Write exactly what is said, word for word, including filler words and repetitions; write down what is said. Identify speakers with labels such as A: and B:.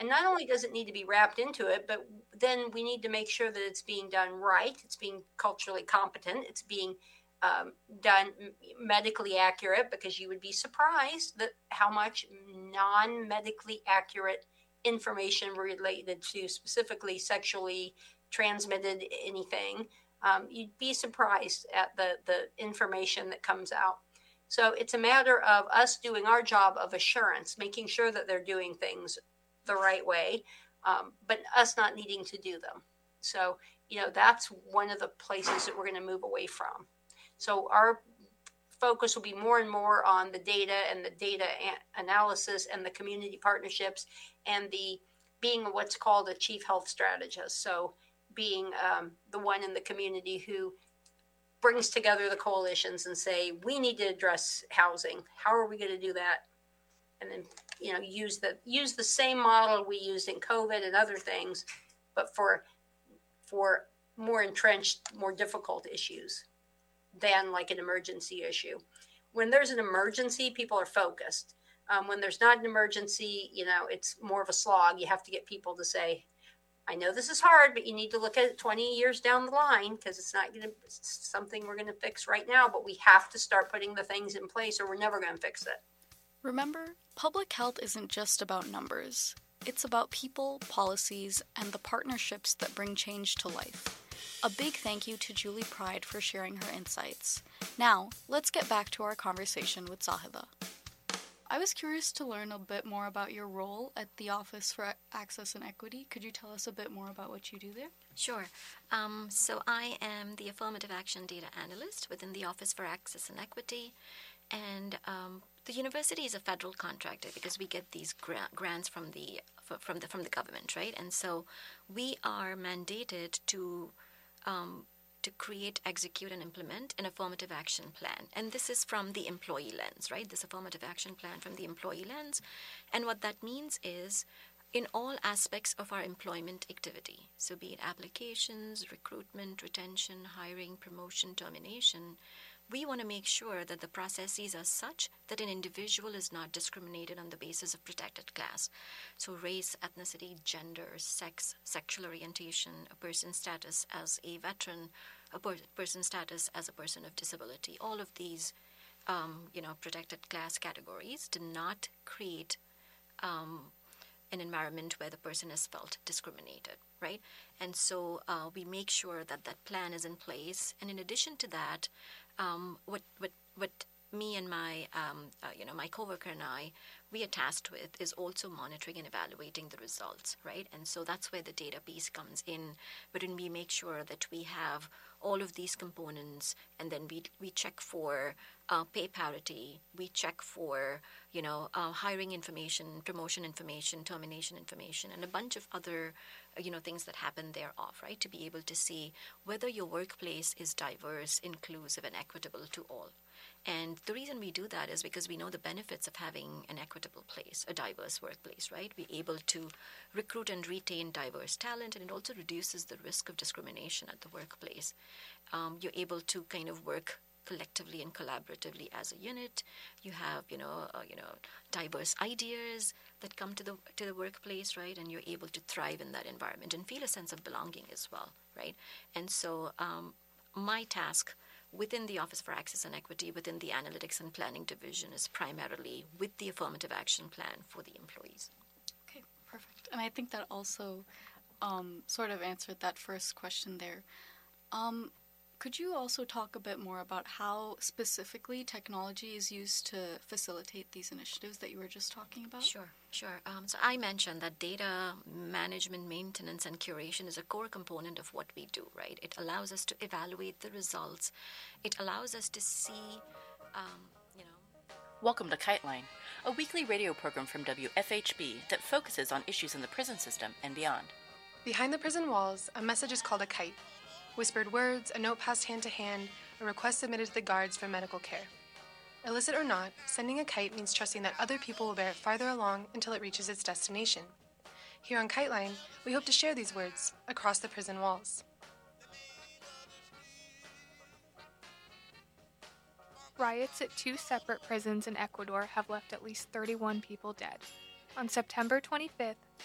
A: And not only does it need to be wrapped into it, but then we need to make sure that it's being done right. It's being culturally competent. It's being um, done medically accurate, because you would be surprised that how much non-medically accurate information related to specifically sexually transmitted anything. Um, you'd be surprised at the, the information that comes out. So it's a matter of us doing our job of assurance, making sure that they're doing things the right way, um, but us not needing to do them. So, you know, that's one of the places that we're going to move away from. So our focus will be more and more on the data and the data analysis and the community partnerships and the being what's called a chief health strategist. So being um, the one in the community who brings together the coalitions and say, we need to address housing. How are we going to do that? And then, you know, use the use the same model we used in COVID and other things, but for for more entrenched, more difficult issues than like an emergency issue. When there's an emergency, people are focused. Um, when there's not an emergency, you know, it's more of a slog. You have to get people to say, I know this is hard, but you need to look at it twenty years down the line, because it's not going to something we're going to fix right now, but we have to start putting the things in place or we're never going to fix it.
B: Remember, public health isn't just about numbers. It's about people, policies, and the partnerships that bring change to life. A big thank you to Julie Pride for sharing her insights. Now, let's get back to our conversation with Zahida. I was curious to learn a bit more about your role at the Office for Access and Equity. Could you tell us a bit more about what you do there?
C: Sure. Um, so I am the Affirmative Action Data Analyst within the Office for Access and Equity. And um, the university is a federal contractor because we get these gra- grants from the from the from the government, right? And so we are mandated to um, to create, execute, and implement an affirmative action plan. And this is from the employee lens, right? This affirmative action plan from the employee lens. And what that means is in all aspects of our employment activity, so be it applications, recruitment, retention, hiring, promotion, termination, we want to make sure that the processes are such that an individual is not discriminated on the basis of protected class. So race, ethnicity, gender, sex, sexual orientation, a person's status as a veteran, a per- person's status as a person of disability. All of these, um, you know, protected class categories do not create um, an environment where the person is felt discriminated, right? And so uh, we make sure that that plan is in place. And in addition to that, Um, what what what me and my um, uh, you know my coworker and I we are tasked with is also monitoring and evaluating the results, right? And so that's where the data piece comes in. But when we make sure that we have all of these components, and then we we check for uh, pay parity, we check for you know uh, hiring information, promotion information, termination information, and a bunch of other you know, things that happen thereof, right? To be able to see whether your workplace is diverse, inclusive, and equitable to all. And the reason we do that is because we know the benefits of having an equitable place, a diverse workplace, right? We're able to recruit and retain diverse talent, and it also reduces the risk of discrimination at the workplace. Um, you're able to kind of work collectively and collaboratively as a unit. You have, you know, uh, you know, diverse ideas that come to the to the workplace, right? And you're able to thrive in that environment and feel a sense of belonging as well, right? And so um, my task within the Office for Access and Equity, within the Analytics and Planning Division, is primarily with the affirmative action plan for the employees.
B: Okay, perfect. And I think that also um, sort of answered that first question there. Um, Could you also talk a bit more about how specifically technology is used to facilitate these initiatives that you were just talking about?
C: Sure, sure. Um, so I mentioned that data management, maintenance, and curation is a core component of what we do, right? It allows us to evaluate the results. It allows us to see, um, you know.
D: Welcome to KiteLine, a weekly radio program from W F H B that focuses on issues in the prison system and beyond.
E: Behind the prison walls, a message is called a kite. Whispered words, a note passed hand to hand, a request submitted to the guards for medical care. Illicit or not, sending a kite means trusting that other people will bear it farther along until it reaches its destination. Here on KiteLine, we hope to share these words across the prison walls.
F: Riots at two separate prisons in Ecuador have left at least thirty-one people dead. On September twenty-fifth,